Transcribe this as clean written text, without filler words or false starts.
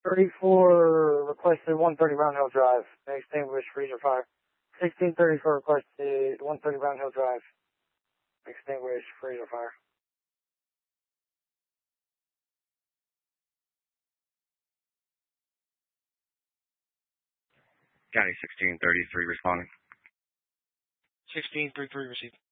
34 requested 130 Brown Hill Drive. Extinguish freezer fire. 1634 requested 130 Brown Hill Drive. Extinguish freezer fire. County 1633 responding. 1633 received.